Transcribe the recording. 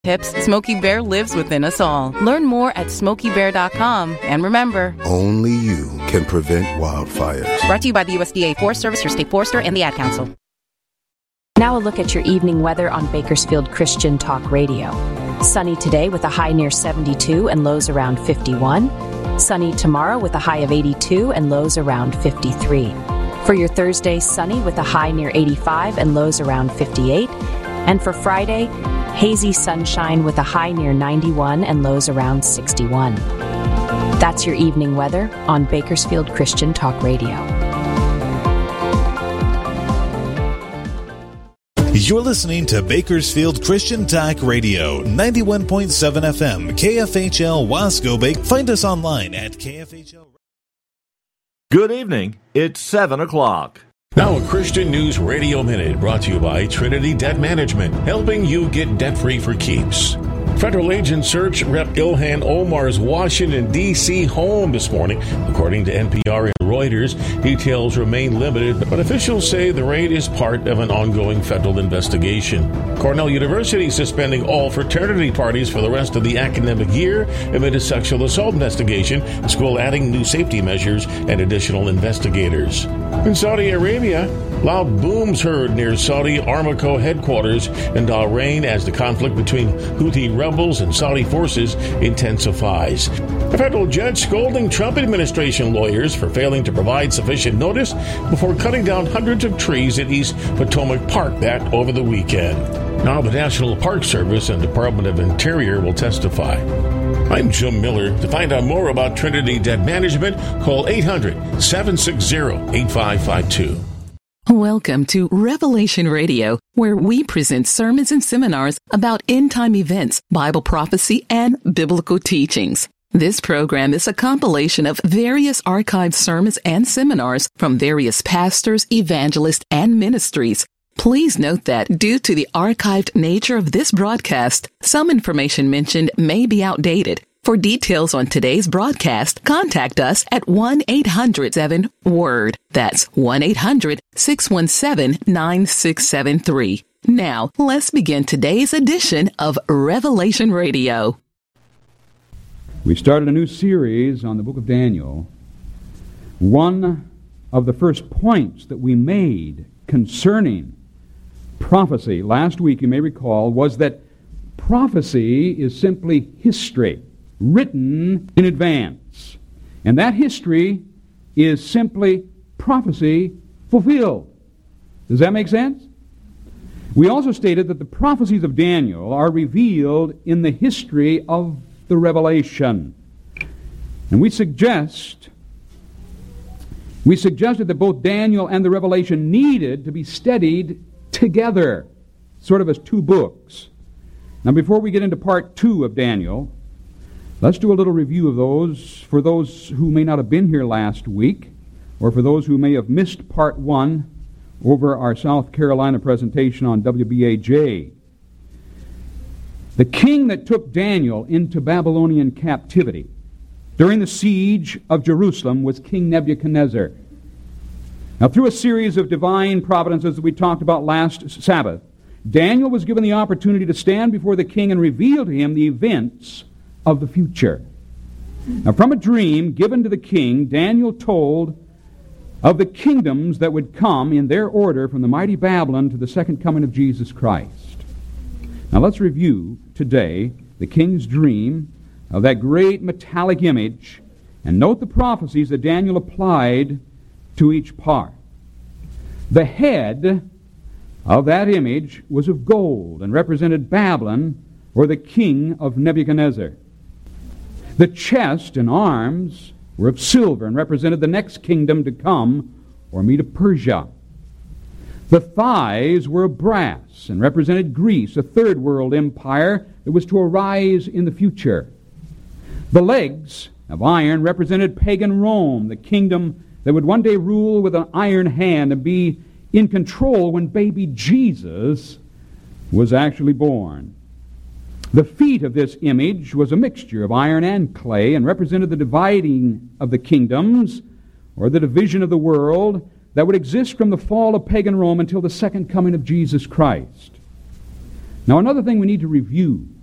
hips, Smokey Bear lives within us all. Learn more at SmokeyBear.com. And remember, only you can prevent wildfires. Brought to you by the USDA Forest Service, your state forester, and the Ad Council. Now a look at your evening weather on Bakersfield Christian Talk Radio. Sunny today with a high near 72 and lows around 51. Sunny tomorrow with a high of 82 and lows around 53. For your Thursday, sunny with a high near 85 and lows around 58. And for Friday, hazy sunshine with a high near 91 and lows around 61. That's your evening weather on Bakersfield Christian Talk Radio. You're listening to Bakersfield Christian Talk Radio, 91.7 FM, KFHL Wasco. Find us online at KFHL. Good evening. It's 7 o'clock. Now a Christian News Radio Minute brought to you by Trinity Debt Management, helping you get debt-free for keeps. Federal agents search Rep. Ilhan Omar's Washington, D.C. home this morning. According to NPR and Reuters, details remain limited, but officials say the raid is part of an ongoing federal investigation. Cornell University suspending all fraternity parties for the rest of the academic year amid a sexual assault investigation, the school adding new safety measures and additional investigators. In Saudi Arabia, loud booms heard near Saudi Aramco headquarters in Bahrain as the conflict between Houthi rebels and Saudi forces intensifies. A federal judge scolding Trump administration lawyers for failing to provide sufficient notice before cutting down hundreds of trees at East Potomac Park that over the weekend. Now the National Park Service and Department of Interior will testify. I'm Jim Miller. To find out more about Trinity Debt Management, call 800-760-8552. Welcome to Revelation Radio, where we present sermons and seminars about end-time events, Bible prophecy, and biblical teachings. This program is a compilation of various archived sermons and seminars from various pastors, evangelists, and ministries. Please note that due to the archived nature of this broadcast, some information mentioned may be outdated. For details on today's broadcast, contact us at 1-800-7-WORD. That's 1-800-617-9673. Now, let's begin today's edition of Revelation Radio. We started a new series on the book of Daniel. One of the first points that we made concerning prophecy last week, you may recall, was that prophecy is simply history written in advance. And that history is simply prophecy fulfilled. Does that make sense? We also stated that the prophecies of Daniel are revealed in the history of the Revelation. And we suggested that both Daniel and the Revelation needed to be studied together, sort of as two books. Now, before we get into part 2 of Daniel, let's do a little review of those for those who may not have been here last week, or for those who may have missed part 1 over our South Carolina presentation on WBAJ. The king that took Daniel into Babylonian captivity during the siege of Jerusalem was King Nebuchadnezzar. Now, through a series of divine providences that we talked about last Sabbath, Daniel was given the opportunity to stand before the king and reveal to him the events of the future. Now, from a dream given to the king, Daniel told of the kingdoms that would come in their order from the mighty Babylon to the second coming of Jesus Christ. Now, let's review today the king's dream of that great metallic image and note the prophecies that Daniel applied to each part. The head of that image was of gold and represented Babylon, or the king of Nebuchadnezzar. The chest and arms were of silver and represented the next kingdom to come, or Medo Persia. The thighs were of brass and represented Greece, a third world empire that was to arise in the future. The legs of iron represented pagan Rome, the kingdom that would one day rule with an iron hand and be in control when baby Jesus was actually born. The feet of this image was a mixture of iron and clay and represented the dividing of the kingdoms, or the division of the world, that would exist from the fall of pagan Rome until the second coming of Jesus Christ. Now, another thing we need to review